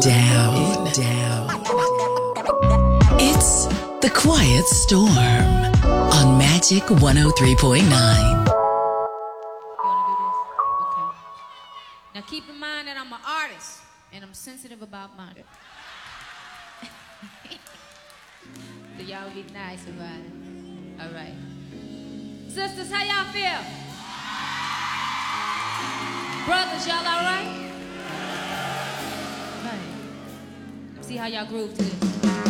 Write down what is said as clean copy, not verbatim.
down. It's The Quiet Storm on Magic 103.9. You want to do this? Okay. Now keep in mind that I'm an artist and I'm sensitive about murder. So y'all be nice about it. All right. Sisters, how y'all feel? Brothers, y'all all right? Right. See how y'all groove to this.